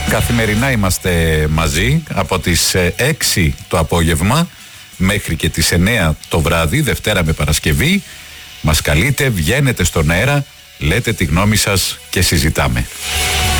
Καθημερινά είμαστε μαζί από τις 6 το απόγευμα μέχρι και τις 9 το βράδυ, Δευτέρα με Παρασκευή. Μας καλείτε, βγαίνετε στον αέρα, λέτε τη γνώμη σας και συζητάμε.